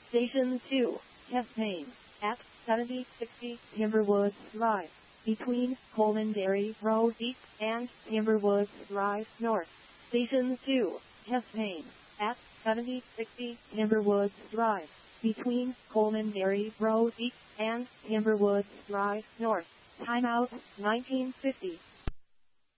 Station 2, Hespain, at 7060 Timberwoods Drive, between Coleman Dairy Road East and Timberwoods Drive North. Station 2, Hespain, at 7060 Timberwoods Drive, between Coleman Dairy Road East and Timberwoods Drive North. Timeout 1950.